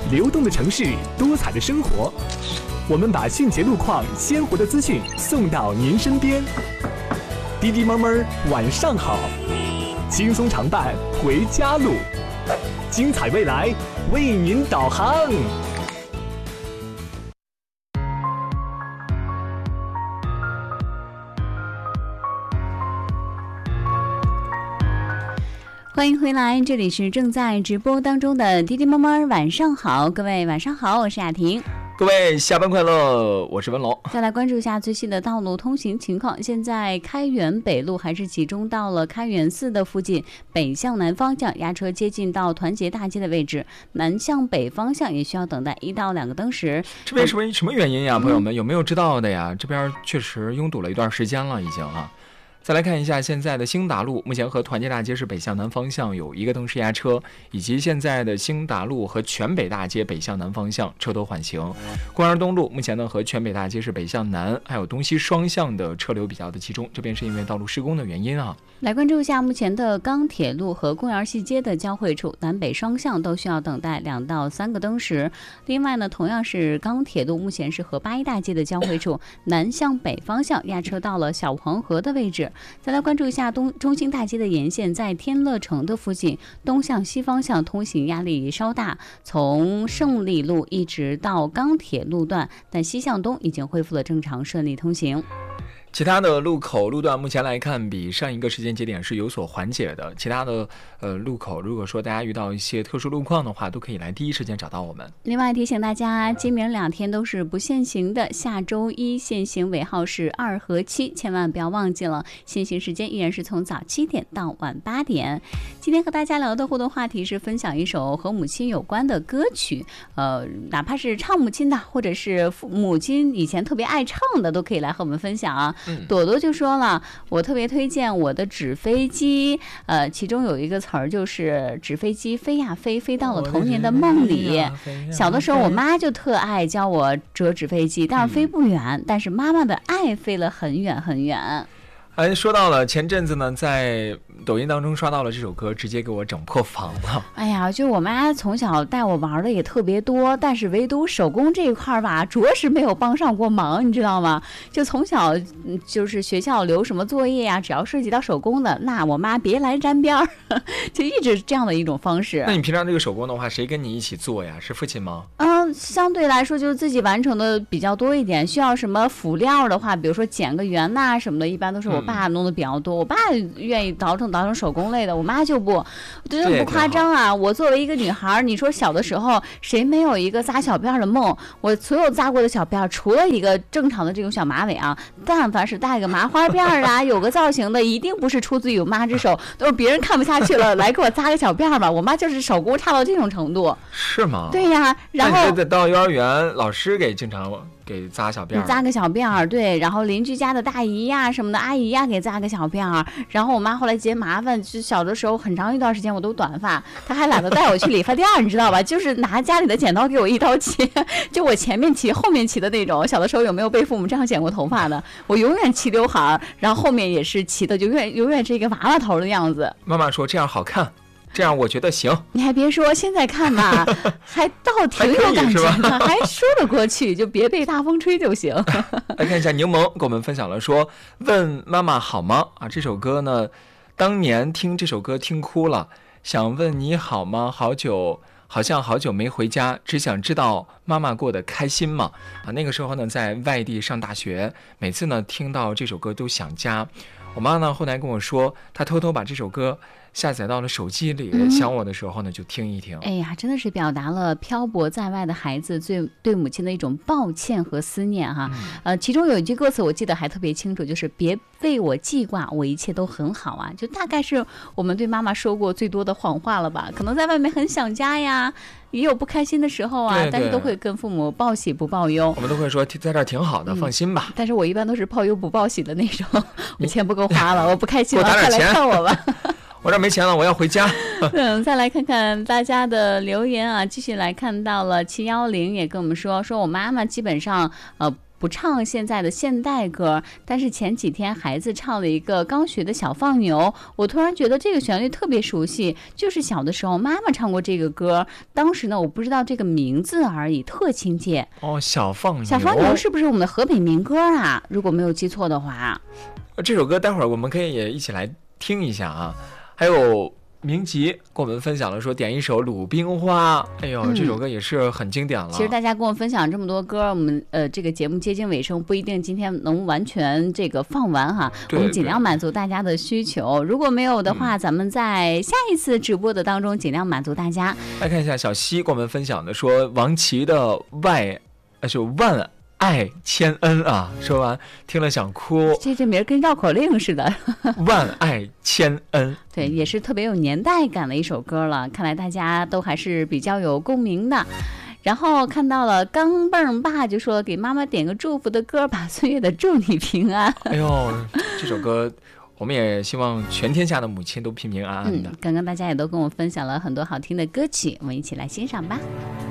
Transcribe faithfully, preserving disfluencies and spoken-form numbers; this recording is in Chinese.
流动的城市，多彩的生活。我们把迅捷路况、鲜活的资讯送到您身边。滴滴妈妈晚上好，轻松常伴回家路，精彩未来为您导航。 欢迎回来，这里是正在直播当中的滴滴妈妈晚上好，各位晚上好，我是雅婷。 各位下班快乐，我是文龙。 再来关注一下最新的道路通行情况。现在开元北路还是集中到了开元寺的附近，北向南方向压车接近到团结大街的位置，南向北方向也需要等待一到两个灯时。 这边是不是什么原因呀，朋友们？有没有知道的呀？这边确实拥堵了一段时间了，已经啊。再来看一下现在的兴达路，目前和团结大街是北向南方向有一个灯是压车，以及现在的兴达路和全北大街北向南方向车多缓行。公园东路目前呢和全北大街是北向南，还有东西双向的车流比较的集中，这边是因为道路施工的原因啊。 来关注一下目前的钢铁路和公园西街的交汇处，南北双向都需要等待两到三个灯时。另外呢，同样是钢铁路，目前是和八一大街的交汇处，南向北方向压车到了小黄河的位置。再来关注一下东中兴大街的沿线，在天乐城的附近，东向西方向通行压力稍大，从胜利路一直到钢铁路段，但西向东已经恢复了正常顺利通行。 其他的路口路段目前来看比上一个时间节点是有所缓解的，其他的呃路口如果说大家遇到一些特殊路况的话，都可以来第一时间找到我们。 另外提醒大家，今明两天都是不限行的，下周一限行尾号是二和七，千万不要忘记了，限行时间依然是从早七点到晚八点。今天和大家聊的互动话题是分享一首和母亲有关的歌曲，呃，哪怕是唱母亲的，或者是母亲以前特别爱唱的，都可以来和我们分享啊。嗯、朵朵就说了，我特别推荐我的纸飞机，呃，其中有一个词儿就是纸飞机飞呀飞，飞到了童年的梦里。小的时候我妈就特爱教我折纸飞机，但是飞不远，嗯、但是妈妈的爱飞了很远很远。 哎，说到了前阵子呢，在抖音当中刷到了这首歌，直接给我整破防了。 哎呀，就我妈从小带我玩的也特别多，但是唯独手工这一块吧，着实没有帮上过忙，你知道吗？就从小就是学校留什么作业呀、啊，只要涉及到手工的，那我妈别来沾边儿，就一直这样的一种方式。 那你平常这个手工的话，谁跟你一起做呀？是父亲吗？ 嗯，相对来说就是自己完成的比较多一点。需要什么辅料的话，比如说剪个圆呐、啊、什么的，一般都是我爸弄的比较多。嗯、我爸愿意倒腾倒腾手工类的，我妈就不，我觉得不夸张啊。我作为一个女孩，你说小的时候谁没有一个扎小辫的梦？我所有扎过的小辫，除了一个正常的这种小马尾啊，但凡是戴个麻花辫啊，有个造型的，一定不是出自于我妈之手，都是别人看不下去了，来给我扎个小辫吧。我妈就是手工差到这种程度。 是吗？ 对呀，然后到幼儿园，老师给经常给扎小辫， 扎个小辫儿，对，然后邻居家的大姨呀、什么的阿姨呀给扎个小辫儿，然后我妈后来嫌麻烦，就小的时候很长一段时间我都短发，她还懒得带我去理发店，你知道吧？就是拿家里的剪刀给我一刀切，就我前面齐后面齐的那种。小的时候有没有被父母这样剪过头发的？我永远齐刘海，然后后面也是齐的，就永远永远是一个娃娃头的样子。 妈妈说这样好看。这样我觉得行， 你还别说，现在看吧，还倒挺有感觉的，还, 还说得过去，就别被大风吹就行。 来看一下柠檬跟我们分享了说，问妈妈好吗？啊，这首歌呢，当年听这首歌听哭了，想问你好吗？好久，好像好久没回家，只想知道妈妈过得开心吗？啊，那个时候呢，在外地上大学，每次呢听到这首歌都想家。我妈呢后来跟我说，她偷偷把这首歌下载到了手机里，嗯、想我的时候呢就听一听。 哎呀，真的是表达了漂泊在外的孩子最对母亲的一种抱歉和思念哈。嗯、呃，其中有一句歌词我记得还特别清楚，就是别为我记挂，我一切都很好啊。就大概是我们对妈妈说过最多的谎话了吧？可能在外面很想家呀，也有不开心的时候啊， 对对， 但是都会跟父母报喜不报忧。 我们都会说在这儿挺好的，嗯、放心吧。 但是我一般都是报忧不报喜的那种，我钱不够花了，我不开心了， 快来看我吧。 我这没钱了，我要回家。 嗯，再来看看大家的留言啊，继续来看到了七幺零也跟我们说，说我妈妈基本上呃不唱现在的现代歌，但是前几天孩子唱了一个刚学的小放牛，我突然觉得这个旋律特别熟悉，就是小的时候妈妈唱过这个歌，当时呢我不知道这个名字而已，特亲切。 哦，小放牛， 小放牛是不是我们的河北民歌啊？如果没有记错的话， 这首歌待会儿我们可以也一起来听一下啊。还有明吉跟我们分享了说点一首《鲁冰花》，哎呦、嗯，这首歌也是很经典了。 其实大家跟我分享这么多歌，我们呃这个节目接近尾声，不一定今天能完全这个放完哈，我们尽量满足大家的需求。如果没有的话、嗯，咱们在下一次直播的当中尽量满足大家。 来看一下小西跟我们分享的说王琦的外，呃是万爱千恩啊，说完听了想哭， 这这名跟绕口令似的。 万爱千恩， 对，也是特别有年代感的一首歌了，看来大家都还是比较有共鸣的。然后看到了钢镚爸就说给妈妈点个祝福的歌吧，岁月的祝你平安。 哎呦，这首歌我们也希望全天下的母亲都平平安安的。 嗯，刚刚大家也都跟我分享了很多好听的歌曲，我们一起来欣赏吧。